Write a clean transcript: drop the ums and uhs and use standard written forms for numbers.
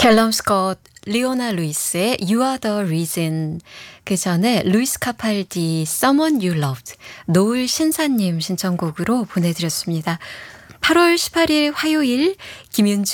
캘럼 스콧, 리오나 루이스의 You Are The Reason. 그 전에 루이스 카팔디 Someone You Loved, 노을 신사님 신청곡으로 보내드렸습니다. 8월 18일 화요일 김윤주